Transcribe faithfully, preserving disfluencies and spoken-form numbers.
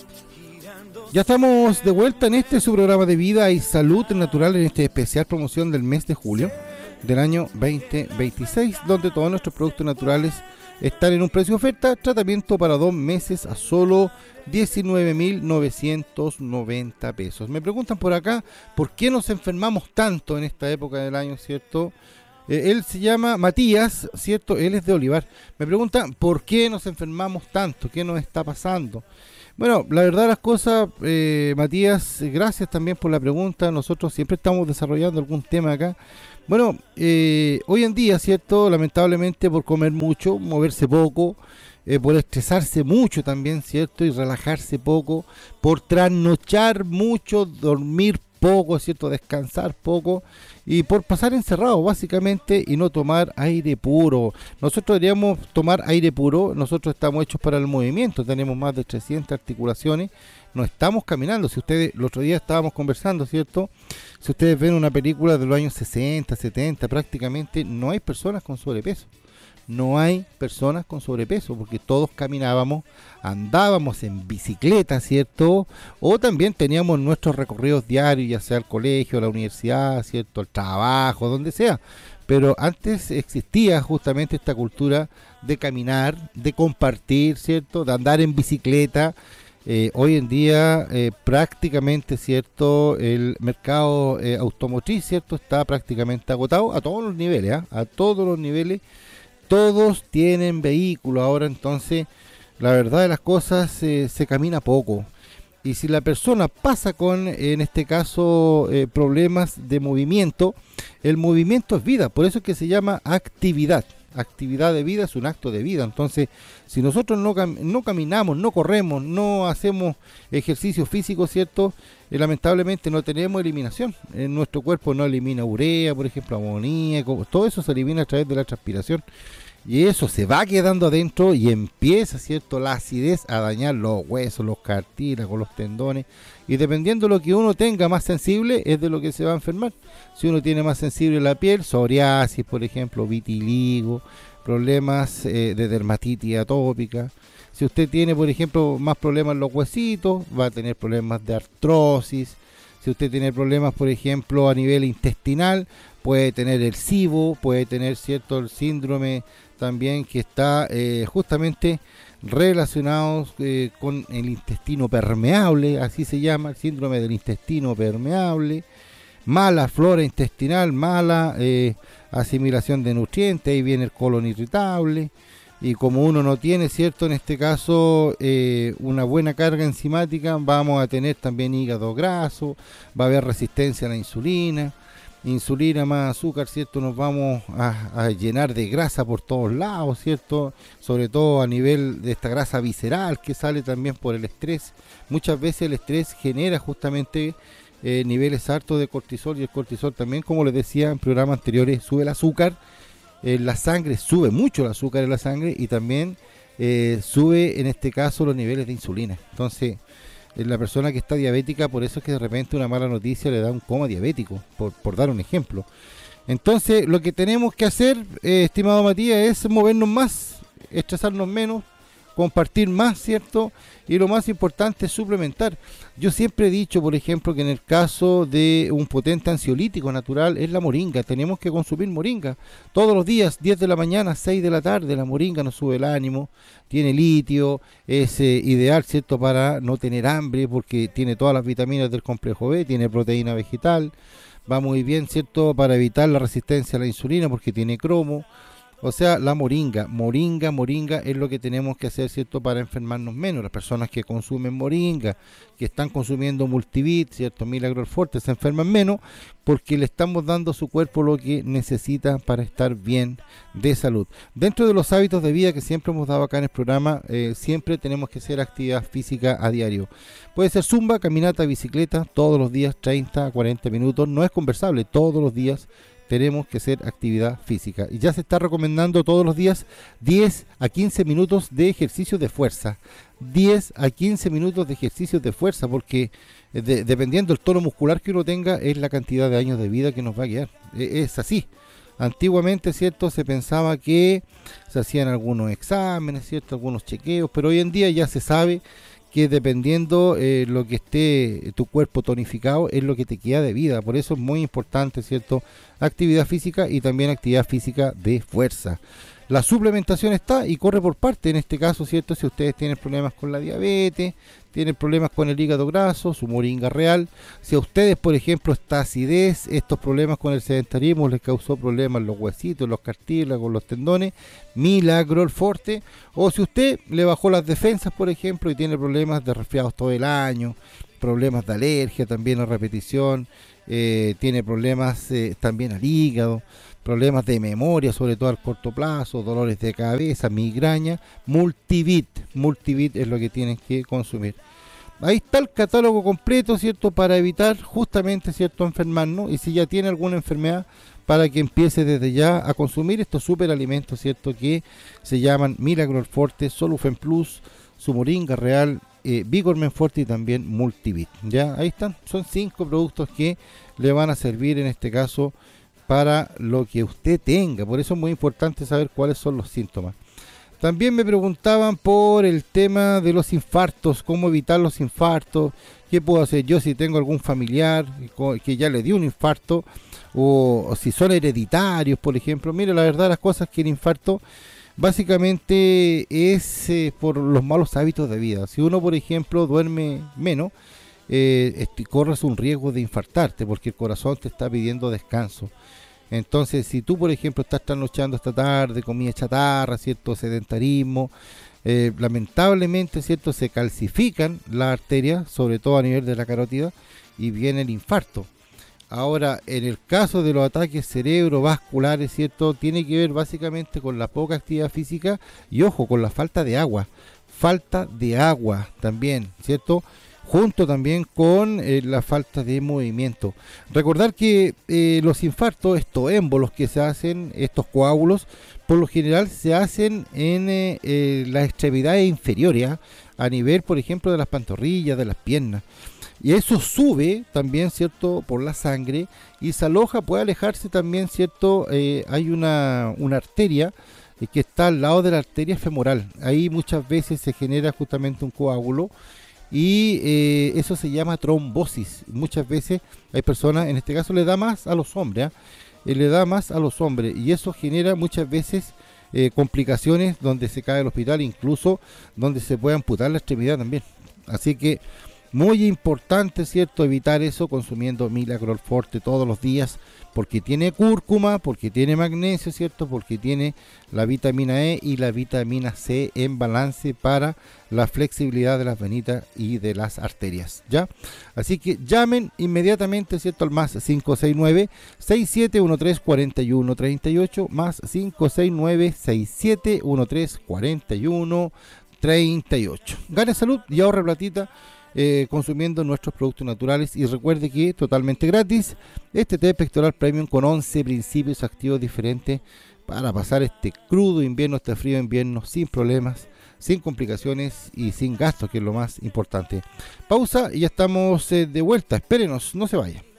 Ya estamos de vuelta en este su programa de vida y salud natural, en este especial promoción del mes de julio del año veinte veintiséis, donde todos nuestros productos naturales están en un precio de oferta, tratamiento para dos meses a solo diecinueve mil novecientos noventa pesos. Me preguntan por acá, ¿por qué nos enfermamos tanto en esta época del año, cierto? Eh, él se llama Matías, cierto, él es de Olivar. Me preguntan, ¿por qué nos enfermamos tanto? ¿Qué nos está pasando? Bueno, la verdad las cosas, eh, Matías, gracias también por la pregunta. Nosotros siempre estamos desarrollando algún tema acá. Bueno, eh, hoy en día, ¿cierto? Lamentablemente por comer mucho, moverse poco, eh, por estresarse mucho también, ¿cierto? Y relajarse poco, por trasnochar mucho, dormir poco, ¿cierto? Descansar poco y por pasar encerrado básicamente y no tomar aire puro. Nosotros deberíamos tomar aire puro. Nosotros estamos hechos para el movimiento, tenemos más de trescientas articulaciones, no estamos caminando. Si ustedes, el otro día estábamos conversando, ¿cierto? Si ustedes ven una película de los años sesenta, setenta, prácticamente no hay personas con sobrepeso. No hay personas con sobrepeso porque todos caminábamos, andábamos en bicicleta, ¿cierto? O también teníamos nuestros recorridos diarios, ya sea al colegio, a la universidad, ¿cierto? Al trabajo, donde sea. Pero antes existía justamente esta cultura de caminar, de compartir, ¿cierto? De andar en bicicleta. Eh, hoy en día eh, prácticamente, ¿cierto? El mercado eh, automotriz, ¿cierto? Está prácticamente agotado a todos los niveles, ¿eh? A todos los niveles. Todos tienen vehículo ahora, entonces la verdad de las cosas eh, se camina poco. Y si la persona pasa con, en este caso, eh, problemas de movimiento, el movimiento es vida, por eso es que se llama actividad. Actividad de vida es un acto de vida. Entonces, si nosotros no, cam no caminamos, no corremos, no hacemos ejercicio físico, ¿cierto? Eh, lamentablemente no tenemos eliminación. En nuestro cuerpo no elimina urea, por ejemplo, amoníaco, todo eso se elimina a través de la transpiración. Y eso se va quedando adentro y empieza, ¿cierto?, la acidez a dañar los huesos, los cartílagos, los tendones. Y dependiendo de lo que uno tenga más sensible, es de lo que se va a enfermar. Si uno tiene más sensible la piel, psoriasis, por ejemplo, vitiligo, problemas eh, de dermatitis atópica. Si usted tiene, por ejemplo, más problemas en los huesitos, va a tener problemas de artrosis. Si usted tiene problemas, por ejemplo, a nivel intestinal, puede tener el SIBO, puede tener, ¿cierto?, el síndrome también que está eh, justamente relacionado eh, con el intestino permeable, así se llama, el síndrome del intestino permeable, mala flora intestinal, mala eh, asimilación de nutrientes, ahí viene el colon irritable, y como uno no tiene, ¿cierto?, en este caso eh, una buena carga enzimática, vamos a tener también hígado graso, va a haber resistencia a la insulina, insulina más azúcar, ¿cierto? Nos vamos a, a llenar de grasa por todos lados, ¿cierto? Sobre todo a nivel de esta grasa visceral que sale también por el estrés. Muchas veces el estrés genera justamente eh, niveles altos de cortisol, y el cortisol también, como les decía en programas anteriores, sube el azúcar en la sangre, sube mucho el azúcar en la sangre y también eh, sube en este caso los niveles de insulina. Entonces, la persona que está diabética, por eso es que de repente una mala noticia le da un coma diabético, por, por dar un ejemplo. Entonces, lo que tenemos que hacer, eh, estimado Matías, es movernos más, estresarnos menos, compartir más, ¿cierto? Y lo más importante es suplementar. Yo siempre he dicho, por ejemplo, que en el caso de un potente ansiolítico natural es la moringa. Tenemos que consumir moringa todos los días, diez de la mañana, seis de la tarde. La moringa nos sube el ánimo, tiene litio, es eh, ideal, ¿cierto?, para no tener hambre porque tiene todas las vitaminas del complejo B, tiene proteína vegetal, va muy bien, ¿cierto?, para evitar la resistencia a la insulina porque tiene cromo. O sea, la moringa, moringa, moringa es lo que tenemos que hacer, ¿cierto?, para enfermarnos menos. Las personas que consumen moringa, que están consumiendo multivit, ¿cierto?, Milagro Forte, se enferman menos porque le estamos dando a su cuerpo lo que necesita para estar bien de salud. Dentro de los hábitos de vida que siempre hemos dado acá en el programa, eh, siempre tenemos que hacer actividad física a diario. Puede ser zumba, caminata, bicicleta, todos los días, treinta a cuarenta minutos. No es conversable, todos los días tenemos que hacer actividad física. Y ya se está recomendando todos los días diez a quince minutos de ejercicios de fuerza. diez a quince minutos de ejercicios de fuerza, porque de, dependiendo del tono muscular que uno tenga, es la cantidad de años de vida que nos va a quedar. Es así. Antiguamente, ¿cierto?, se pensaba que se hacían algunos exámenes, ¿cierto?, algunos chequeos, pero hoy en día ya se sabe que dependiendo eh, lo que esté tu cuerpo tonificado es lo que te queda de vida. Por eso es muy importante, ¿cierto? Actividad física y también actividad física de fuerza. La suplementación está y corre por parte, en este caso, ¿cierto? Si ustedes tienen problemas con la diabetes, tienen problemas con el hígado graso, su moringa real. Si a ustedes, por ejemplo, esta acidez, estos problemas con el sedentarismo les causó problemas en los huesitos, los cartílagos, los tendones, Milagrol Forte. O si usted le bajó las defensas, por ejemplo, y tiene problemas de resfriados todo el año, problemas de alergia también a repetición, eh, tiene problemas eh, también al hígado, problemas de memoria, sobre todo al corto plazo, dolores de cabeza, migraña, Multivit, Multivit es lo que tienen que consumir. Ahí está el catálogo completo, ¿cierto? Para evitar justamente, ¿cierto?, enfermarnos, y si ya tiene alguna enfermedad, para que empiece desde ya a consumir estos superalimentos, ¿cierto?, que se llaman Milagrol Forte, Solufen Plus, su moringa real, eh, Vigormen Forte y también Multivit. Ya, ahí están, son cinco productos que le van a servir en este caso para lo que usted tenga. Por eso es muy importante saber cuáles son los síntomas. También me preguntaban por el tema de los infartos, cómo evitar los infartos, qué puedo hacer yo si tengo algún familiar que ya le dio un infarto, o, o si son hereditarios, por ejemplo. Mire, la verdad las cosas que el infarto básicamente es eh, por los malos hábitos de vida. Si uno, por ejemplo, duerme menos, eh, este, corres un riesgo de infartarte porque el corazón te está pidiendo descanso. Entonces, si tú, por ejemplo, estás trasnochando esta tarde, comida chatarra, cierto, sedentarismo, eh, lamentablemente, cierto, se calcifican las arterias, sobre todo a nivel de la carótida, y viene el infarto. Ahora, en el caso de los ataques cerebrovasculares, cierto, tiene que ver básicamente con la poca actividad física y, ojo, con la falta de agua. Falta de agua también, cierto, junto también con eh, la falta de movimiento. Recordar que eh, los infartos, estos émbolos que se hacen, estos coágulos, por lo general se hacen en eh, eh, las extremidades inferiores, ¿eh? A nivel, por ejemplo, de las pantorrillas, de las piernas. Y eso sube también, ¿cierto?, por la sangre y se aloja, puede alejarse también, ¿cierto? Eh, hay una, una arteria eh, que está al lado de la arteria femoral. Ahí muchas veces se genera justamente un coágulo. Y eh, eso se llama trombosis. Muchas veces hay personas, en este caso le da más a los hombres, ¿eh? le da más a los hombres, y eso genera muchas veces eh, complicaciones donde se cae el hospital, incluso donde se puede amputar la extremidad también. Así que muy importante, ¿cierto?, evitar eso consumiendo Milagrol Forte todos los días, porque tiene cúrcuma, porque tiene magnesio, ¿cierto?, porque tiene la vitamina E y la vitamina C en balance para la flexibilidad de las venitas y de las arterias, ¿ya? Así que llamen inmediatamente, ¿cierto?, al más cinco seis nueve, seis siete uno tres, cuatro uno tres ocho, más cinco seis nueve, seis siete uno tres, cuatro uno tres ocho. Gane salud y ahorre platita Eh, consumiendo nuestros productos naturales, y recuerde que totalmente gratis este té pectoral premium con once principios activos diferentes para pasar este crudo invierno, este frío invierno sin problemas, sin complicaciones y sin gastos, que es lo más importante. Pausa y ya estamos eh, de vuelta. Espérenos, no se vayan.